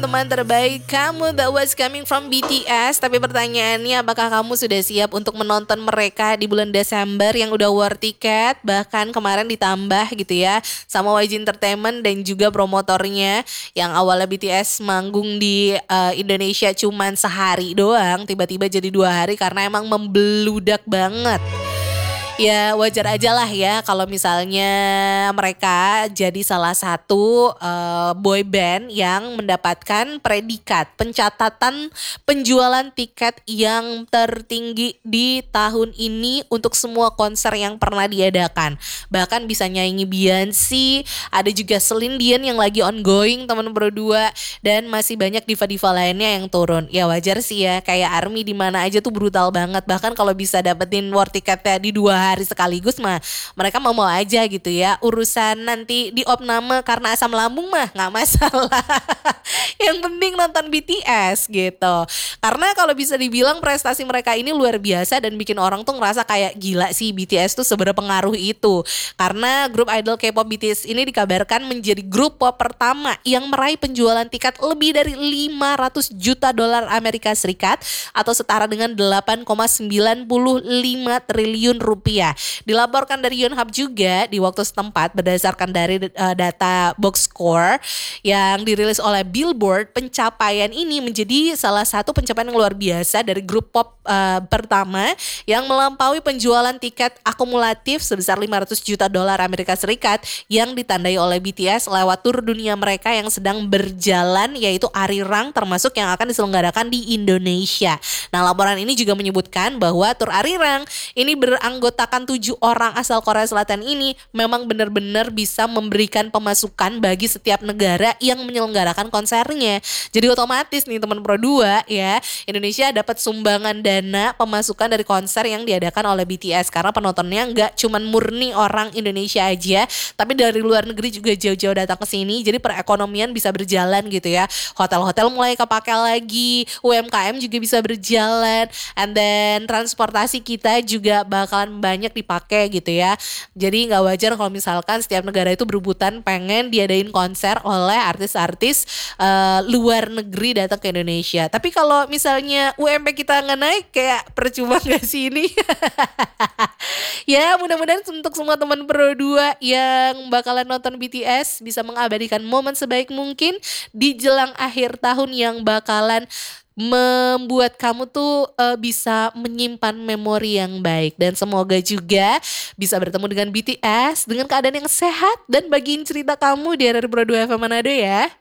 Teman terbaik kamu, that was coming from BTS. Tapi pertanyaannya, apakah kamu sudah siap untuk menonton mereka di bulan Desember yang udah war tiket? Bahkan kemarin ditambah gitu ya sama YG Entertainment dan juga promotornya. Yang awalnya BTS manggung di Indonesia cuman sehari doang, tiba-tiba jadi 2 hari karena emang membeludak banget. Ya wajar aja lah ya kalau misalnya mereka jadi salah satu boy band yang mendapatkan predikat pencatatan penjualan tiket yang tertinggi di tahun ini untuk semua konser yang pernah diadakan. Bahkan bisa nyanyi Beyonce, ada juga Celine Dion yang lagi ongoing teman berdua, dan masih banyak diva-diva lainnya yang turun. Ya wajar sih ya, kayak ARMY di mana aja tuh brutal banget. Bahkan kalau bisa dapetin war tiketnya di 2 hari sekaligus mah mereka mau aja gitu ya. Urusan nanti di opname karena asam lambung mah nggak masalah. Yang penting nonton BTS gitu. Karena kalau bisa dibilang prestasi mereka ini luar biasa dan bikin orang tuh ngerasa kayak gila sih BTS tuh seberapa pengaruh itu. Karena grup idol K-pop BTS ini dikabarkan menjadi grup pop pertama yang meraih penjualan tiket lebih dari 500 juta dolar Amerika Serikat atau setara dengan 8,95 triliun rupiah. Dilaporkan dari Yonhap juga di waktu setempat berdasarkan dari data box score yang dirilis oleh Billboard, pencapaian ini menjadi salah satu pencapaian yang luar biasa dari grup pop pertama yang melampaui penjualan tiket akumulatif sebesar 500 juta dolar Amerika Serikat yang ditandai oleh BTS lewat tur dunia mereka yang sedang berjalan, yaitu Arirang, termasuk yang akan diselenggarakan di Indonesia. Nah, laporan ini juga menyebutkan bahwa tur Arirang ini beranggotakan 7 orang asal Korea Selatan ini memang benar-benar bisa memberikan pemasukan bagi setiap negara yang menyelenggarakan konsernya. Jadi otomatis nih teman Pro 2 ya, Indonesia dapat sumbangan dana pemasukan dari konser yang diadakan oleh BTS karena penontonnya nggak cuman murni orang Indonesia aja, tapi dari luar negeri juga jauh-jauh datang ke sini. Jadi perekonomian bisa berjalan gitu ya. Hotel-hotel mulai kepake lagi, UMKM juga bisa berjalan, and then transportasi kita juga bakalan banyak dipakai gitu ya. Jadi nggak wajar kalau misalkan setiap negara itu berebutan pengen diadain konser oleh artis-artis luar negeri datang ke Indonesia. Tapi kalau misalnya UMP kita nggak naik, kayak percuma nggak sih ini? Ya mudah-mudahan untuk semua teman Pro 2 yang bakalan nonton BTS bisa mengabadikan momen sebaik mungkin di jelang akhir tahun yang bakalan membuat kamu tuh bisa menyimpan memori yang baik. Dan semoga juga bisa bertemu dengan BTS dengan keadaan yang sehat dan bagiin cerita kamu di RRI Pro 2 FM Manado ya.